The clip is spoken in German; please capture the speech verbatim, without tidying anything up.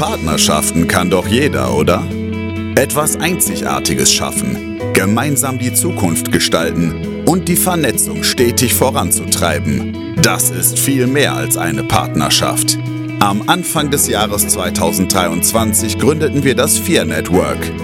Partnerschaften kann doch jeder, oder? Etwas Einzigartiges schaffen, gemeinsam die Zukunft gestalten und die Vernetzung stetig voranzutreiben. Das ist viel mehr als eine Partnerschaft. Am Anfang des Jahres zweitausenddreiundzwanzig gründeten wir das vier Network.